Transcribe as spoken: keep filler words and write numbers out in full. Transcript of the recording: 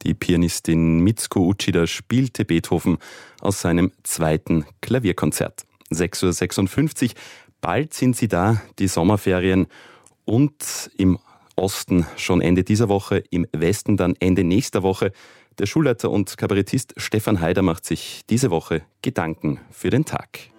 Die Pianistin Mitsuko Uchida spielte Beethoven aus seinem zweiten Klavierkonzert. sechs Uhr sechsundfünfzig, bald sind sie da, die Sommerferien, und im Osten schon Ende dieser Woche, im Westen dann Ende nächster Woche. Der Schulleiter und Kabarettist Stefan Haider macht sich diese Woche Gedanken für den Tag.